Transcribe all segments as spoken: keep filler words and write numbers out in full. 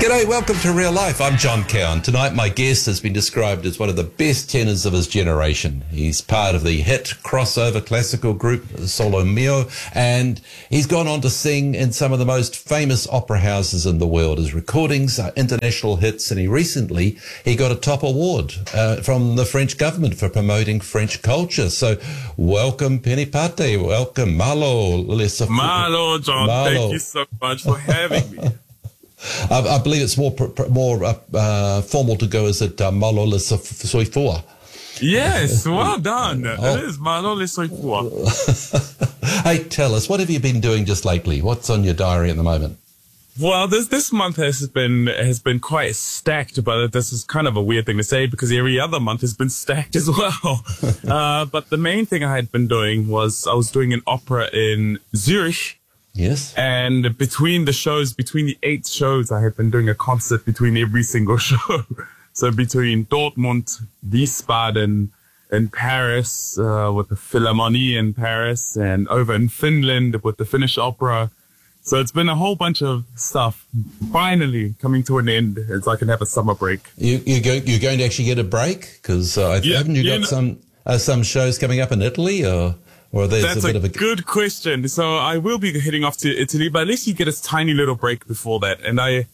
G'day, welcome to Real Life. I'm John Cowan. Tonight my guest has been described as one of the best tenors of his generation. He's part of the hit crossover classical group Solo Mio, and he's gone on to sing in some of the most famous opera houses in the world. His recordings are international hits, and he recently he got a top award uh, from the French government for promoting French culture. So welcome, Penny Pate. Welcome, Malo. Malo, John. Malo. Thank you so much for having me. I, I believe it's more pr- pr- more uh, uh, formal to go as it uh, Malo le Soifua. Yes, well done. Oh. It is Malo le Soifua. Hey, tell us, what have you been doing just lately? What's on your diary at the moment? Well, this this month has been has been quite stacked, but this is kind of a weird thing to say because every other month has been stacked as well. uh, but the main thing I had been doing was I was doing an opera in Zurich. Yes. And between the shows, between the eight shows, I had been doing a concert between every single show. So between Dortmund, Wiesbaden, and Paris, uh, with the Philharmonie in Paris, and over in Finland with the Finnish Opera. So it's been a whole bunch of stuff finally coming to an end as I can have a summer break. You, you're, going, you're going to actually get a break? Because uh, Yeah, haven't you yeah, got no- some uh, some shows coming up in Italy? Or, or there's That's a bit a, of a... good question. So I will be heading off to Italy, but at least you get a tiny little break before that. And I,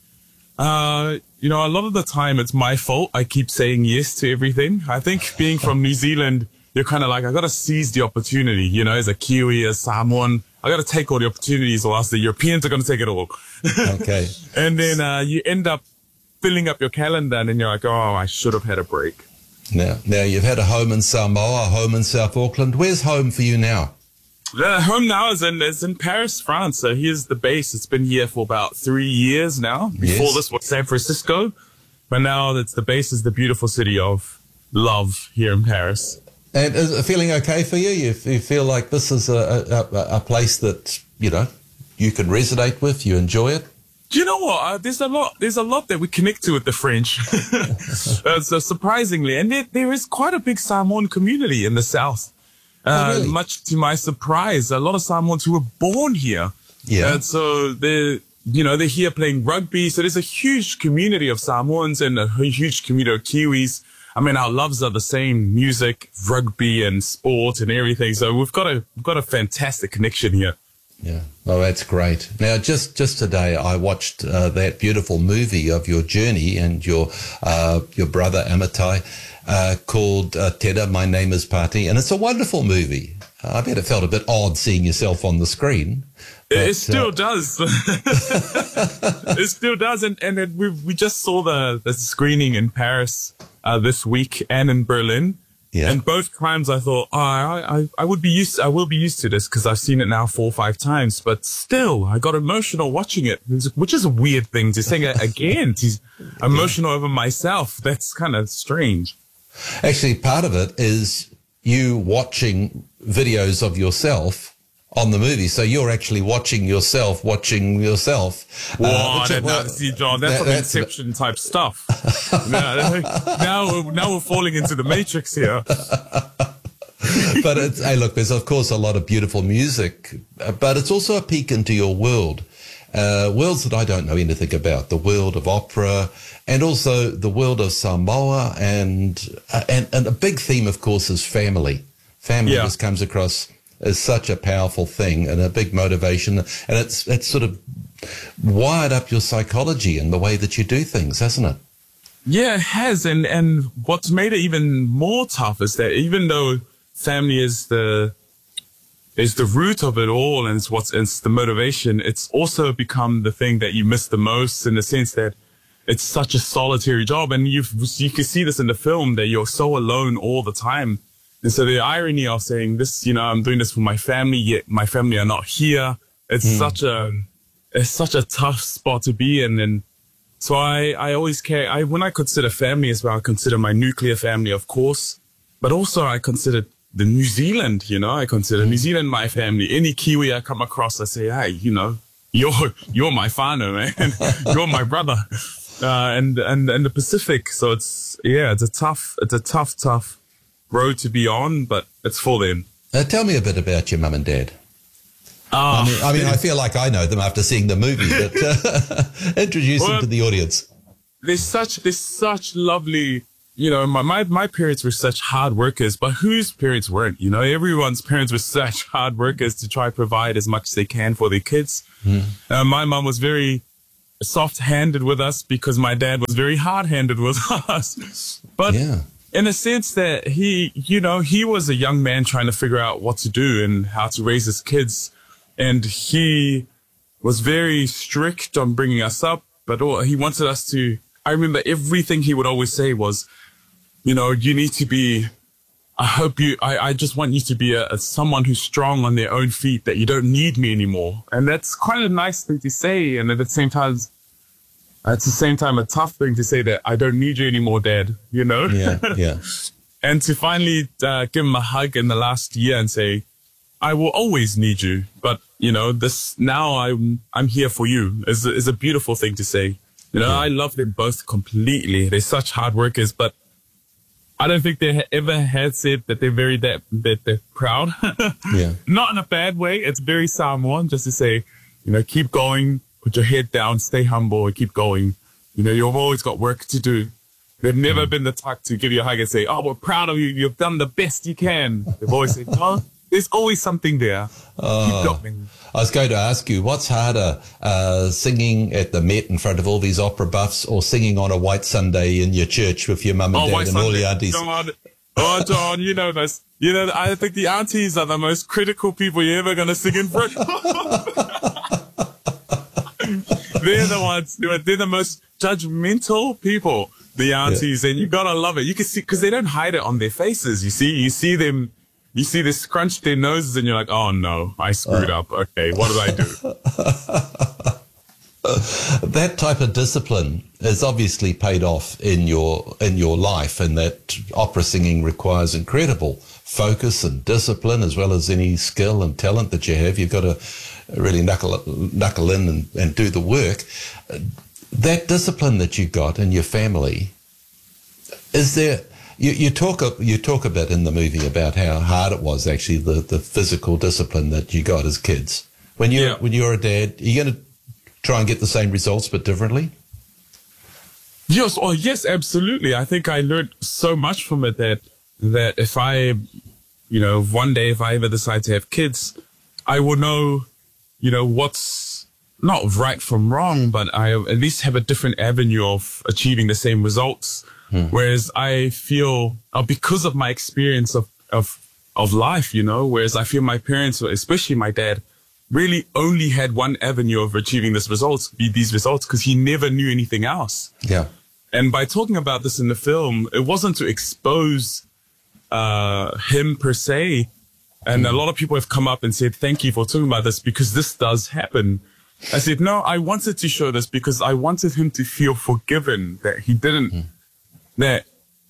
uh, you know, a lot of the time it's my fault. I keep saying yes to everything. I think being from New Zealand, you're kind of like, I got to seize the opportunity, you know, as a Kiwi, as Samoan. I got to take all the opportunities or else the Europeans are going to take it all. Okay. And then uh, you end up filling up your calendar and then you're like, oh, I should have had a break. Now, now, you've had a home in Samoa, a home in South Auckland. Where's home for you now? The home now is in, is in Paris, France. So here's the base. It's been here for about three years now. Before Yes. this was San Francisco. But now it's the base is the beautiful city of love here in Paris. And is it feeling okay for you? You, you feel like this is a, a, a place that, you know, you can resonate with, you enjoy it? Do you know what? Uh, there's a lot. There's a lot that we connect to with the French. uh, so surprisingly, and there, there is quite a big Samoan community in the south. Uh, Oh, really? Much to my surprise, a lot of Samoans who were born here. Yeah. And so they're, you know, they're here playing rugby. So there's a huge community of Samoans and a huge community of Kiwis. I mean, our loves are the same: music, rugby, and sport, and everything. So we've got a we've got a fantastic connection here. Yeah. Oh, that's great. Now, just, just today, I watched uh, that beautiful movie of your journey and your uh, your brother Amatai uh, called uh, Teda, My Name is Pati, and it's a wonderful movie. Uh, I bet it felt a bit odd seeing yourself on the screen. It, but, it still uh, does. It still does, and and it, we we just saw the the screening in Paris uh, this week and in Berlin. Yeah. And both times I thought, oh, I, I, I would be used, I will be used to this because I've seen it now four or five times, but still I got emotional watching it, which is a weird thing to sing it again. He's emotional over myself. That's kind of strange. Actually, part of it is you watching videos of yourself on the movie. So you're actually watching yourself, watching yourself. Whoa, Uh, which- that, well, now, see, John, that's that- some that's- Inception type stuff. now, now, we're- now we're falling into the Matrix here. But it's, hey, look, there's of course a lot of beautiful music, uh, but it's also a peek into your world, uh, worlds that I don't know anything about, the world of opera and also the world of Samoa. And, uh, and, and a big theme, of course, is family. Family Yeah. just comes across as such a powerful thing and a big motivation. And it's, it's sort of wired up your psychology and the way that you do things, hasn't it? Yeah, it has. And, and what's made it even more tough is that even though family is the, is the root of it all and it's what's, it's the motivation, it's also become the thing that you miss the most in the sense that it's such a solitary job. And you've, you can see this in the film that you're so alone all the time. And so the irony of saying this, you know, I'm doing this for my family, yet my family are not here. It's Mm. such a, it's such a tough spot to be in. And so I, I always care. I, when I consider family as well, I consider my nuclear family, of course, but also I consider the New Zealand, you know, I consider New Zealand my family. Any Kiwi I come across, I say, hey, you know, you're, you're my whānau, man. You're my brother. Uh, and, and, and the Pacific. So it's, yeah, it's a tough, it's a tough, tough road to be on, but it's for them. Uh, tell me a bit about your mum and dad. Oh, I mean, I mean, I feel like I know them after seeing the movie, but uh, introduce well, them to the audience. There's such, there's such lovely, you know, my, my, my parents were such hard workers, but whose parents weren't? You know, everyone's parents were such hard workers to try to provide as much as they can for their kids. Mm. Uh, my mom was very soft-handed with us because my dad was very hard-handed with us. But yeah. in a sense that he, you know, he was a young man trying to figure out what to do and how to raise his kids. And he was very strict on bringing us up, but all, he wanted us to, I remember everything he would always say was, you know, you need to be, I hope you, I, I just want you to be a, a someone who's strong on their own feet, that you don't need me anymore. And that's quite a nice thing to say. And at the same time, at the same time, a tough thing to say that I don't need you anymore, Dad, you know? Yeah, yeah. And to finally uh, give him a hug in the last year and say, I will always need you, but you know, this now I'm I'm here for you is is a beautiful thing to say. You know, yeah. I love them both completely. They're such hard workers, but I don't think they ha- ever had said that they're very that that they're proud. Yeah, not in a bad way. It's very Samoan, just to say, you know, keep going, put your head down, stay humble, and keep going. You know, you've always got work to do. They've never mm. been the type to give you a hug and say, "Oh, we're proud of you. You've done the best you can." They've always said, "No." There's always something there. Oh, I was going to ask you, what's harder, uh, singing at the Met in front of all these opera buffs or singing on a white Sunday in your church with your mum and oh, dad white and Sunday. all the aunties? John, oh, John, you know this. You know, I think the aunties are the most critical people you're ever going to sing in front of. They're the ones, they're the most judgmental people, the aunties, yeah. And you got to love it. You can see, because they don't hide it on their faces. You see, you see them. You see this scrunch their noses and you're like, oh no, I screwed uh. up. Okay, what did I do? That type of discipline is obviously paid off in your in your life, and that opera singing requires incredible focus and discipline as well as any skill and talent that you have. You've got to really knuckle knuckle in and, and do the work. That discipline that you got in your family, is there... You, you talk a, you talk a bit in the movie about how hard it was, actually, the, the physical discipline that you got as kids. When you yeah. when you're a dad, are you going to try and get the same results but differently? Yes, oh yes, absolutely. I think I learned so much from it that that if I, you know, one day if I ever decide to have kids, I will know, you know, what's not right from wrong, but I at least have a different avenue of achieving the same results. Hmm. Whereas I feel, uh, because of my experience of, of, of life, you know, whereas I feel my parents, especially my dad, really only had one avenue of achieving this results, be these results, because he never knew anything else. Yeah. And by talking about this in the film, it wasn't to expose, uh, him per se. And hmm. a lot of people have come up and said, thank you for talking about this because this does happen. I said, no, I wanted to show this because I wanted him to feel forgiven, that he didn't, hmm. that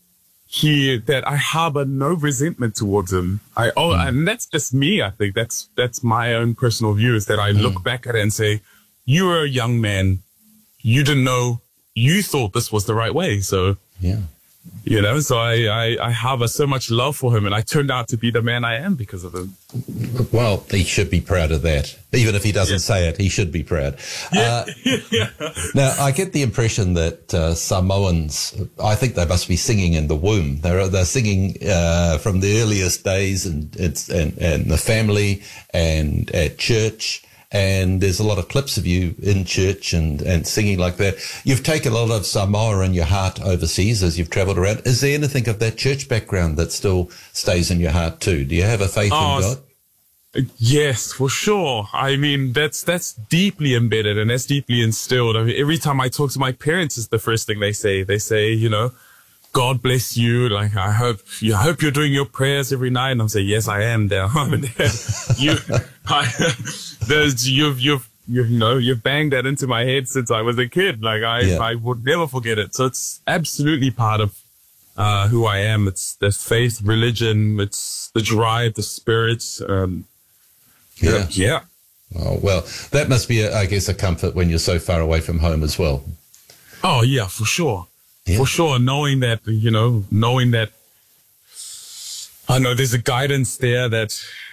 he, that I harbor no resentment towards him. I, oh, mm. and that's just me. I think that's, that's my own personal view, is that I mm. look back at it and say, you were a young man. You didn't know, you thought this was the right way. So, yeah, you know, so I, I, I harbor so much love for him, and I turned out to be the man I am because of him. Well, he should be proud of that. Even if he doesn't yeah. say it, he should be proud. Yeah. Uh, yeah. Now, I get the impression that uh, Samoans, I think they must be singing in the womb. They're, they're singing uh, from the earliest days, and it's and, and the family and at church. And there's a lot of clips of you in church and, and singing like that. You've taken a lot of Samoa in your heart overseas as you've travelled around. Is there anything of that church background that still stays in your heart too? Do you have a faith oh, in God? Yes, for sure. I mean, that's that's deeply embedded and that's deeply instilled. I mean, every time I talk to my parents, it's the first thing they say. They say, you know, God bless you. Like, I hope you I hope you're doing your prayers every night. And I'm saying, yes, I am, Dad. you, I, there's, you've, you've, you know, you've banged that into my head since I was a kid. Like, I, yeah. I would never forget it. So it's absolutely part of, uh, who I am. It's the faith, religion. It's the drive, the spirit. Um, yeah. Yeah. Oh, well, that must be, a, I guess, a comfort when you're so far away from home as well. Oh, yeah, for sure. Yeah. For sure, knowing that, you know, knowing that, I know there's a guidance there that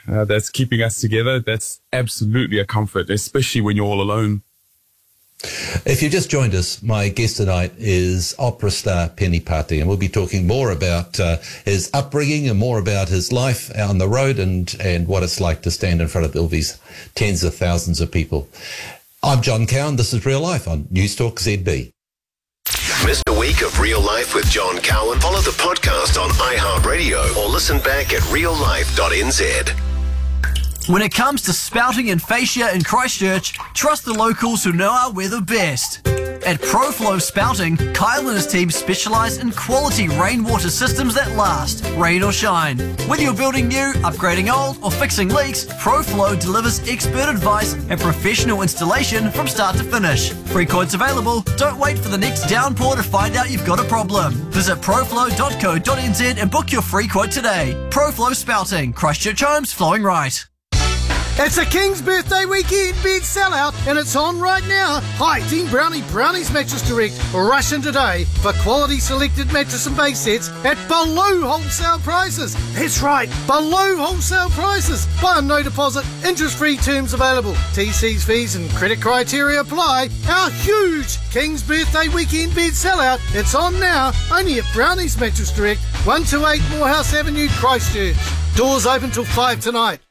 uh, that's keeping us together. That's absolutely a comfort, especially when you're all alone. If you've just joined us, my guest tonight is opera star Peni Pāti, and we'll be talking more about uh, his upbringing and more about his life on the road and, and what it's like to stand in front of all these tens of thousands of people. I'm John Cowan. This is Real Life on Newstalk Z B. Missed a week of Real Life with John Cowan? Follow the podcast on iHeartRadio or listen back at real life dot n z. When it comes to spouting and fascia in Christchurch, trust the locals who know our weather best. At ProFlow Spouting, Kyle and his team specialise in quality rainwater systems that last, rain or shine. Whether you're building new, upgrading old, or fixing leaks, ProFlow delivers expert advice and professional installation from start to finish. Free quotes available. Don't wait for the next downpour to find out you've got a problem. Visit proflow dot co dot n z and book your free quote today. ProFlow Spouting, Christchurch homes flowing right. It's a King's Birthday Weekend bed sellout, and it's on right now. Hi, Team Brownie Brownies Mattress Direct. Rush in today for quality selected mattress and base sets at below wholesale prices. That's right, below wholesale prices. Buy on no deposit, interest-free terms available. T Cs, fees and credit criteria apply. Our huge King's Birthday Weekend bed sellout. It's on now, only at Brownies Mattress Direct, one two eight Morehouse Avenue, Christchurch. Doors open till five tonight.